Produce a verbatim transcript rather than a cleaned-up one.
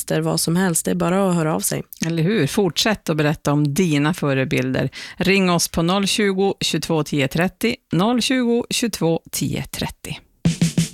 tjänster, vad som helst. Det är bara att höra av sig. Eller hur? Fortsätt att berätta om dina förebilder. Ring oss på noll tjugo, tjugotvå tio trettio, noll tjugo, tjugotvå tio trettio.